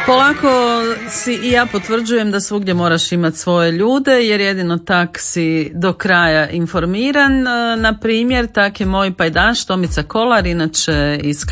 Polako si i ja potvrđujem da svugdje moraš imati svoje ljude, jer jedino tak si do kraja informiran. Na primjer, tak je moj pajdaš Tomica Kolar, inače iz